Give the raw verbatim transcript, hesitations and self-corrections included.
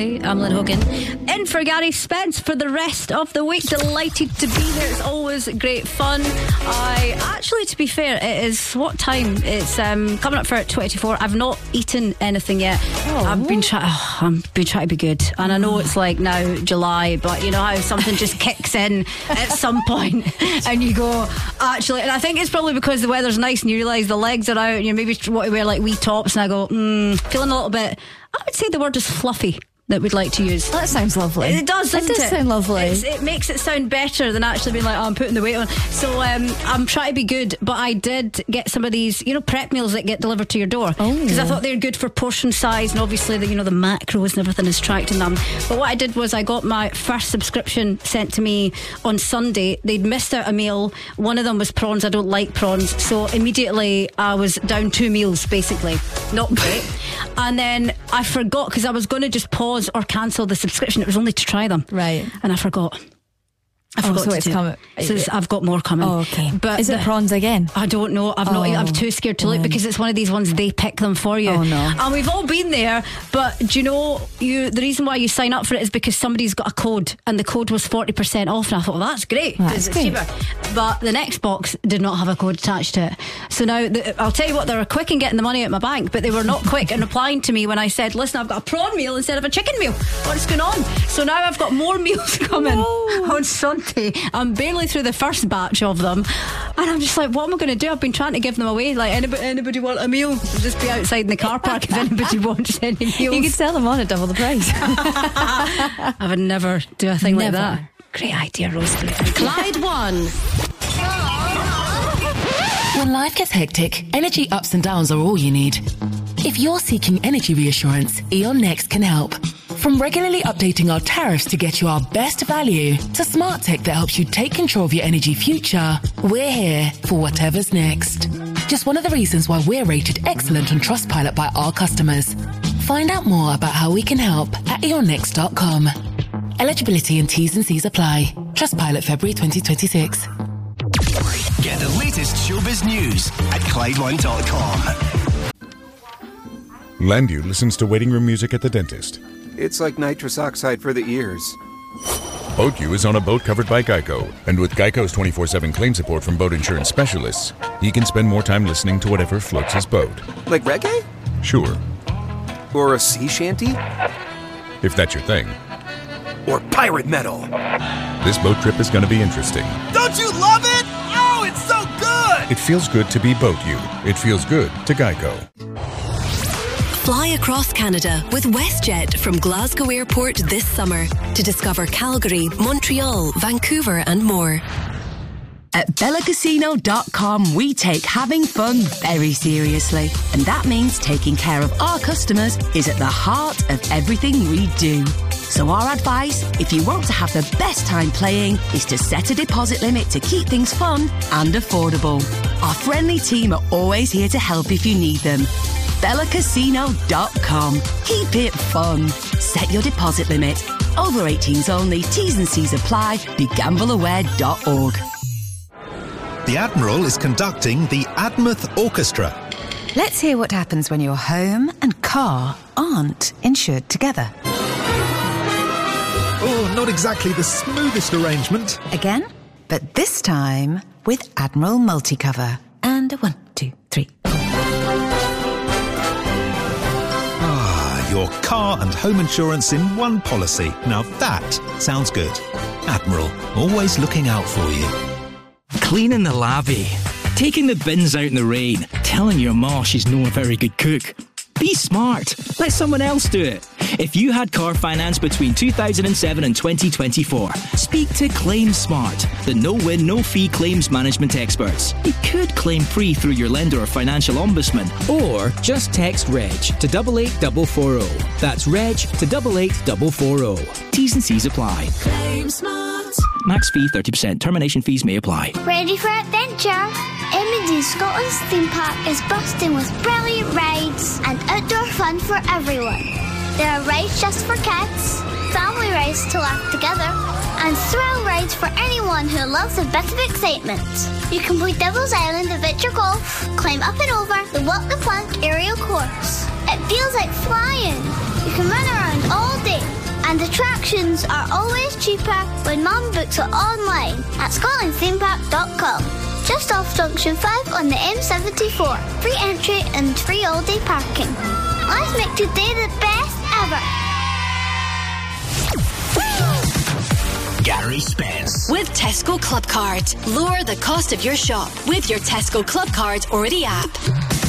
I'm Lynn Hogan, in for Gary Spence for the rest of the week. Delighted to be here. It's always great fun. I actually, to be fair, it is what time? It's um, coming up for twenty-four. I've not eaten anything yet. Oh, I've been trying. Oh, I've been trying to be good, and I know it's like now July, but you know how something just kicks in at some point, and you go actually. And I think it's probably because the weather's nice, and you realise the legs are out, and you maybe want to wear like wee tops, and I go, mm, feeling a little bit. I would say the word is fluffy. That we'd like to use. That sounds lovely. It does, doesn't it? Does it? sound lovely. It's, it makes it sound better than actually being like, oh, I'm putting the weight on. So um, I'm trying to be good, but I did get some of these, you know, prep meals that get delivered to your door. Oh. Because I thought they're good for portion size, and obviously the, you know, the macros and everything is tracked in them. But what I did was I got my first subscription sent to me on Sunday. They'd missed out a meal. One of them was prawns. I don't like prawns. So immediately I was down two meals, basically. Not great. And then I forgot, because I was going to just pause or cancel the subscription. It was only to try them, right? And I forgot. I forgot oh, so to it's do. coming. So it's, I've got more coming. Oh, okay. But is it the, prawns again? I don't know. I've oh, not. I'm too scared to look um, because it's one of these ones they pick them for you. Oh no! And we've all been there. But do you know you? The reason why you sign up for it is because somebody's got a code, and the code was forty percent off. And I thought, well, that's great. That's it's great. cheaper. But the next box did not have a code attached to it. So now the, I'll tell you what, they were quick in getting the money out of my bank, but they were not quick in replying to me when I said, "Listen, I've got a prawn meal instead of a chicken meal. What's going on?" So now I've got more meals coming no. on Sunday. I'm barely through the first batch of them, and I'm just like, what am I going to do? I've been trying to give them away. Like, anybody, anybody want a meal? I'll just be outside in the car park if anybody wants any meals. You could sell them on at double the price. I would never do a thing never. like that. Great idea, Rosie. Clyde One. When life gets hectic, energy ups and downs are all you need. If you're seeking energy reassurance, E.ON Next can help. From regularly updating our tariffs to get you our best value, to smart tech that helps you take control of your energy future, we're here for whatever's next. Just one of the reasons why we're rated excellent on Trustpilot by our customers. Find out more about how we can help at e on next dot com. Eligibility and T's and C's apply. Trustpilot February twenty twenty-six. Get the latest showbiz news at Clyde one dot com. Landu listens to waiting room music at the dentist. It's like nitrous oxide for the ears. BoatU is on a boat covered by Geico, and with Geico's twenty-four seven claim support from boat insurance specialists, he can spend more time listening to whatever floats his boat. Like reggae? Sure. Or a sea shanty? If that's your thing. Or pirate metal. This boat trip is going to be interesting. Don't you love it? Oh, it's so good! It feels good to be BoatU. It feels good to Geico. Fly across Canada with WestJet from Glasgow Airport this summer to discover Calgary, Montreal, Vancouver and more. At Bella Casino dot com, we take having fun very seriously. And that means taking care of our customers is at the heart of everything we do. So our advice, if you want to have the best time playing, is to set a deposit limit to keep things fun and affordable. Our friendly team are always here to help if you need them. Bella Casino dot com. Keep it fun. Set your deposit limit. Over eighteens only. T's and C's apply. Be gamble aware dot org. The Admiral is conducting the Admouth Orchestra. Let's hear what happens when your home and car aren't insured together. Oh, not exactly the smoothest arrangement. Again, but this time with Admiral Multicover. And a one, two, three. Ah, your car and home insurance in one policy. Now that sounds good. Admiral, always looking out for you. Cleaning the lavvy, taking the bins out in the rain, telling your ma she's not a very good cook. Be smart. Let someone else do it. If you had car finance between two thousand seven and twenty twenty-four, speak to Claim Smart, the no-win, no-fee claims management experts. You could claim free through your lender or financial ombudsman, or just text REG to double eight double four zero. That's REG to double eight double four zero. T's and C's apply. Claim Smart. Max fee thirty percent. Termination fees may apply. Ready for adventure? M and D Scotland's theme park is bursting with brilliant rides and outdoor fun for everyone. There are rides just for kids, family rides to laugh together, and thrill rides for anyone who loves a bit of excitement. You can play Devil's Island Adventure Golf, climb up and over the Walk the Plank aerial course. It feels like flying. You You can run around all day, and attractions are always cheaper when Mum books it online at scotland theme park dot com. Just off Junction five on the M seventy-four. Free entry and free all-day parking. Let's make today the best ever. Gary Spence. With Tesco Club Card. Lower the cost of your shop with your Tesco Club Card or the app.